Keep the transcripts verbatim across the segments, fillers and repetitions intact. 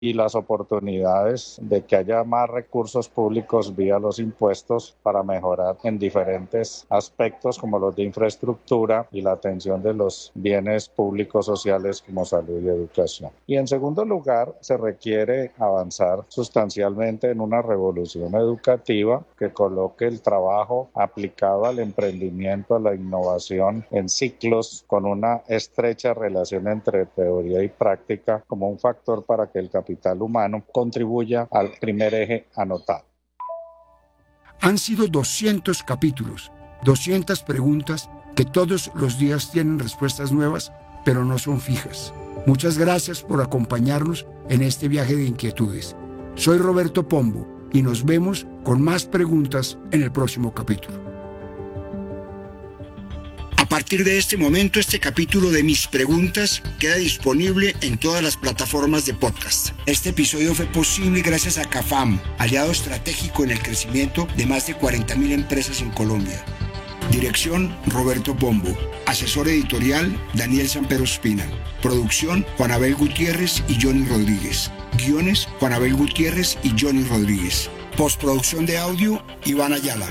y las oportunidades de que haya más recursos públicos vía los impuestos para mejorar en diferentes aspectos como los de infraestructura y la atención de los bienes públicos sociales como salud y educación. Y en segundo lugar, se requiere avanzar sustancialmente en una revolución educativa que coloque el trabajo aplicado al emprendimiento, a la innovación en ciclos con una estrecha relación entre teoría y práctica como un factor para que el capital humano contribuya al primer eje anotado. Han sido doscientos capítulos, doscientas preguntas que todos los días tienen respuestas nuevas, pero no son fijas. Muchas gracias por acompañarnos en este viaje de inquietudes. Soy Roberto Pombo y nos vemos con más preguntas en el próximo capítulo. A partir de este momento, este capítulo de Mis Preguntas queda disponible en todas las plataformas de podcast. Este episodio fue posible gracias a CAFAM, aliado estratégico en el crecimiento de más de cuarenta mil empresas en Colombia. Dirección, Roberto Pombo. Asesor editorial, Daniel Sampero Espina. Producción, Juan Abel Gutiérrez y Johnny Rodríguez. Guiones, Juan Abel Gutiérrez y Johnny Rodríguez. Postproducción de audio, Iván Ayala.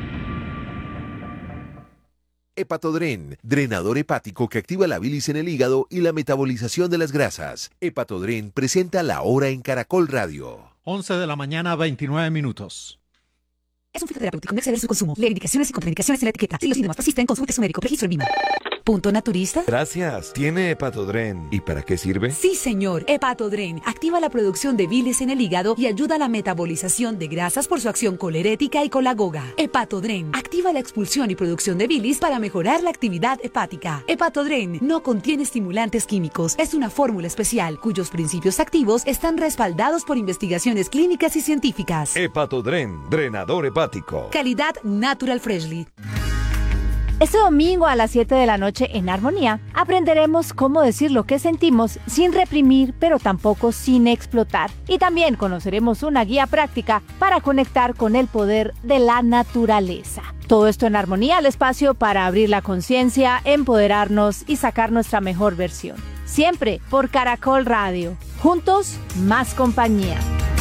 Hepatodren, drenador hepático que activa la bilis en el hígado y la metabolización de las grasas. Hepatodren presenta La Hora en Caracol Radio. once de la mañana, veintinueve minutos. Es un fitoterapéutico, no exceder su consumo. Lee indicaciones y contraindicaciones en la etiqueta. Si los síntomas persisten, consulte a su médico. Registro en Vima. ¿Punto naturista? Gracias. ¿Tiene Hepatodren? ¿Y para qué sirve? Sí, señor. Hepatodren activa la producción de bilis en el hígado y ayuda a la metabolización de grasas por su acción colerética y colagoga. Hepatodren activa la expulsión y producción de bilis para mejorar la actividad hepática. Hepatodren no contiene estimulantes químicos. Es una fórmula especial cuyos principios activos están respaldados por investigaciones clínicas y científicas. Hepatodren, drenador hepático. Calidad Natural Freshly. Este domingo a las siete de la noche en Armonía aprenderemos cómo decir lo que sentimos sin reprimir, pero tampoco sin explotar. Y también conoceremos una guía práctica para conectar con el poder de la naturaleza. Todo esto en Armonía, el espacio para abrir la conciencia, empoderarnos y sacar nuestra mejor versión. Siempre por Caracol Radio. Juntos, más compañía.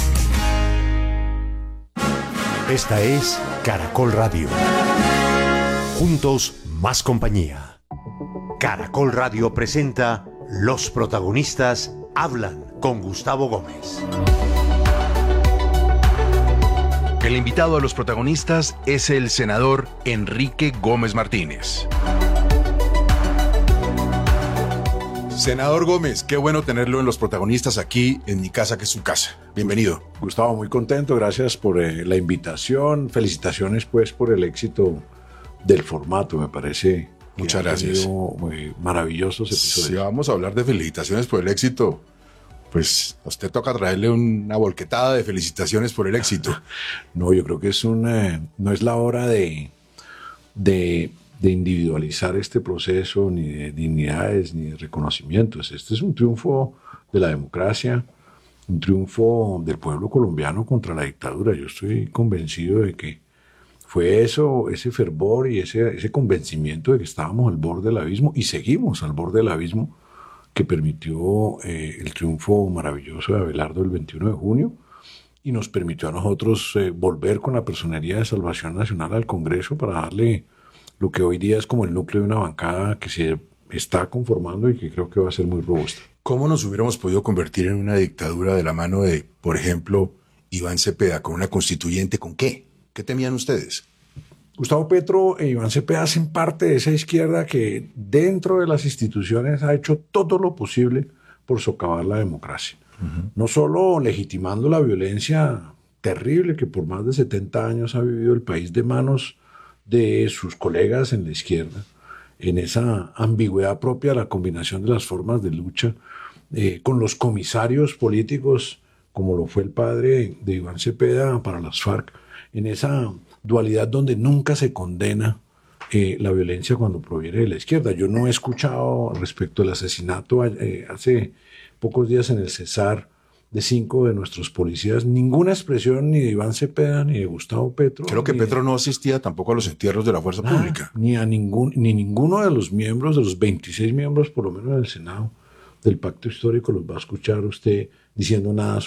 Esta es Caracol Radio. Juntos, más compañía. Caracol Radio presenta Los protagonistas hablan con Gustavo Gómez. El invitado a Los protagonistas es el senador Enrique Gómez Martínez. Senador Gómez, qué bueno tenerlo en Los protagonistas aquí en mi casa, que es su casa. Bienvenido. Gustavo, muy contento. Gracias por eh, la invitación. Felicitaciones, pues, por el éxito del formato, me parece. Muchas gracias. Muy maravillosos episodios. Si vamos a hablar de felicitaciones por el éxito, pues a usted toca traerle una volquetada de felicitaciones por el éxito. No, yo creo que es un, eh, no es la hora de, de, de individualizar este proceso, ni de dignidades, ni de reconocimientos. Este es un triunfo de la democracia, un triunfo del pueblo colombiano contra la dictadura. Yo estoy convencido de que fue eso, ese fervor y ese, ese convencimiento de que estábamos al borde del abismo y seguimos al borde del abismo que permitió eh, el triunfo maravilloso de Abelardo el veintiuno de junio y nos permitió a nosotros eh, volver con la Personería de Salvación Nacional al Congreso para darle lo que hoy día es como el núcleo de una bancada que se está conformando y que creo que va a ser muy robusta. ¿Cómo nos hubiéramos podido convertir en una dictadura de la mano de, por ejemplo, Iván Cepeda, con una constituyente? ¿Con qué? ¿Qué temían ustedes? Gustavo Petro e Iván Cepeda hacen parte de esa izquierda que dentro de las instituciones ha hecho todo lo posible por socavar la democracia. Uh-huh. No solo legitimando la violencia terrible que por más de setenta años ha vivido el país de manos de sus colegas en la izquierda, en esa ambigüedad propia de la combinación de las formas de lucha, eh, con los comisarios políticos, como lo fue el padre de Iván Cepeda para las FARC, en esa dualidad donde nunca se condena eh, la violencia cuando proviene de la izquierda. Yo no he escuchado respecto al asesinato eh, hace pocos días en el Cesar de cinco de nuestros policías ninguna expresión ni de Iván Cepeda ni de Gustavo Petro. Creo que Petro de... no asistía tampoco a los entierros de la fuerza ah, pública. Ni a ningún, ni ninguno de los miembros, de los veintiséis miembros por lo menos del Senado del Pacto Histórico los va a escuchar usted diciendo nada